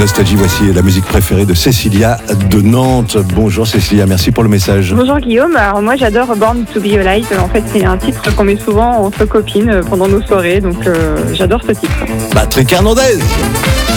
Nostalgie, voici la musique préférée de Cécilia de Nantes. Bonjour Cécilia, merci pour le message. Bonjour Guillaume, alors moi j'adore Born to Be Alive, en fait c'est un titre qu'on met souvent entre copines pendant nos soirées, donc j'adore ce titre. Patrick Hernandez.